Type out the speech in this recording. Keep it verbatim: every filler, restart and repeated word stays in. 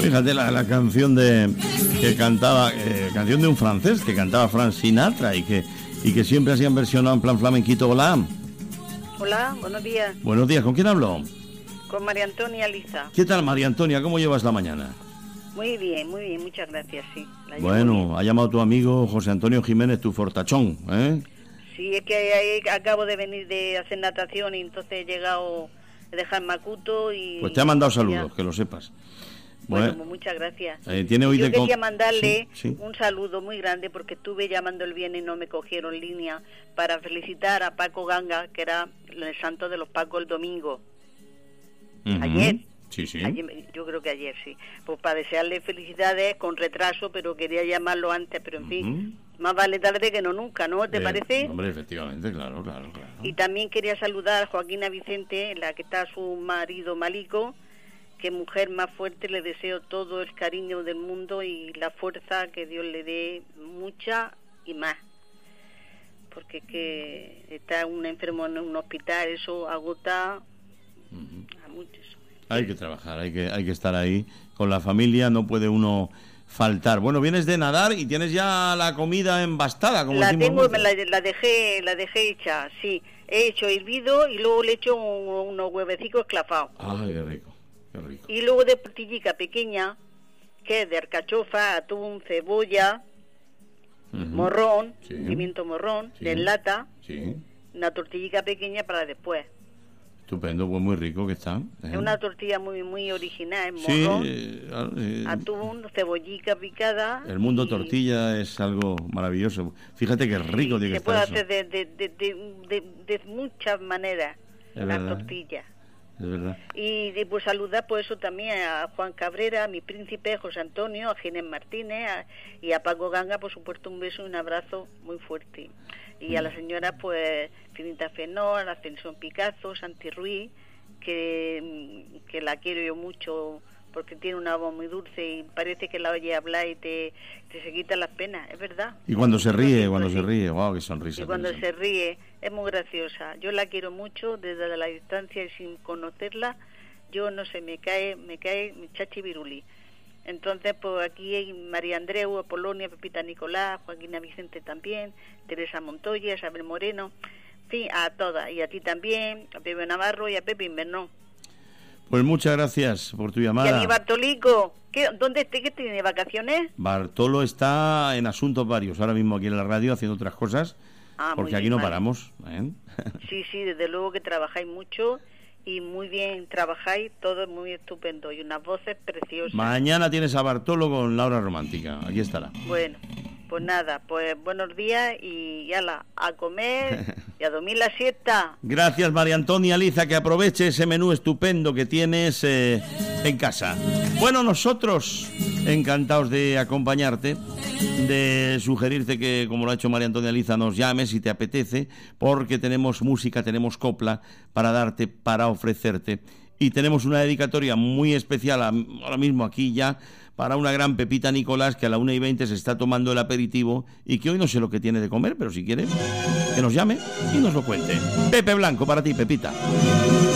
Fíjate la, la canción de que cantaba, eh, canción de un francés que cantaba Frank Sinatra y que y que siempre hacían versionado en plan flamenquito. Hola. Hola, buenos días. Buenos días, ¿con quién hablo? Con María Antonia Liza. ¿Qué tal, María Antonia? ¿Cómo llevas la mañana? Muy bien, muy bien, muchas gracias, sí. Bueno, ha llamado tu amigo José Antonio Jiménez, tu fortachón, ¿eh? Sí, es que ahí acabo de venir de hacer natación y entonces he llegado a dejar Macuto y... Pues te ha mandado saludos, ya. Que lo sepas. Bueno, bueno pues muchas gracias. Eh, ¿tiene hoy Yo de quería con... mandarle sí, sí. un saludo muy grande porque estuve llamando el viernes y no me cogieron línea para felicitar a Paco Ganga, que era el santo de los Pacos el domingo. Uh-huh. Ayer. Sí, sí. Ayer, yo creo que ayer, sí. Pues para desearle felicidades con retraso, pero quería llamarlo antes, pero en fin, uh-huh. Más vale tarde que no nunca, ¿no? ¿Te eh, parece? Hombre, efectivamente, claro, claro, claro. Y también quería saludar a Joaquina Vicente, la que está su marido Malico, que mujer más fuerte, le deseo todo el cariño del mundo y la fuerza que Dios le dé, mucha y más. Porque que está un enfermo en un hospital, eso agota uh-huh. a muchos. Hay que trabajar, hay que hay que estar ahí con la familia, no puede uno faltar. Bueno, vienes de nadar y tienes ya la comida embastada, como la decimos. tengo, la, la dejé, la dejé hecha, sí. He hecho hervido y luego le he hecho un, unos huevecicos esclafados. Ay, qué rico, qué rico. Y luego de tortillica pequeña, que es de alcachofa, atún, cebolla, uh-huh. morrón, sí. pimiento morrón, sí. de lata, sí. una tortillica pequeña para después. Estupendo, pues muy rico que está. Es una tortilla muy muy original, es morrón, sí, eh, atún, cebollica picada. El mundo y... tortilla es algo maravilloso. Fíjate qué rico sí, tiene que se puede estar hacer de, de, de, de, de, de muchas maneras es la verdad, tortilla. Es verdad. Y pues saludar por eso también a Juan Cabrera, a mi príncipe, José Antonio, a Ginés Martínez a, y a Paco Ganga, por supuesto un beso y un abrazo muy fuerte. Y a la señora pues Finita Fenor, a Ascensión Picazo, Santi Ruiz, que, que la quiero yo mucho porque tiene una voz muy dulce y parece que la oye hablar y te, te se quita las penas, es verdad. Y cuando se ríe, cuando se ríe, wow, qué sonrisa. Y cuando se ríe, es muy graciosa. Yo la quiero mucho desde la distancia y sin conocerla, yo no sé, me cae, me cae mi chachi viruli. Entonces, pues aquí hay María Andreu, Apolonia, Pepita Nicolás, Joaquina Vicente también, Teresa Montoya, Isabel Moreno, en fin, a todas, y a ti también, a Pepe Navarro y a Pepe Invernó. Pues muchas gracias por tu llamada. Y a mi Bartolico, ¿qué, ¿dónde esté, qué tiene, vacaciones? Bartolo está en asuntos varios, ahora mismo aquí en la radio haciendo otras cosas, ah, porque aquí bien, no vale. paramos. ¿eh? Sí, sí, desde luego que trabajáis mucho. Y muy bien trabajáis, todo es muy estupendo y unas voces preciosas. Mañana tienes a Bartolo con la hora romántica, aquí estará. Bueno, pues nada, pues buenos días y ala, a comer y a dormir la siesta. Gracias María Antonia Liza, que aproveche ese menú estupendo que tienes eh, en casa. Bueno, nosotros encantados de acompañarte, de sugerirte que, como lo ha hecho María Antonia Liza, nos llames si te apetece, porque tenemos música, tenemos copla para darte, para ofrecerte, y tenemos una dedicatoria muy especial ahora mismo aquí ya para una gran Pepita Nicolás, que a la una y veinte se está tomando el aperitivo y que hoy no sé lo que tiene de comer, pero si quiere que nos llame y nos lo cuente. Pepe Blanco para ti, Pepita.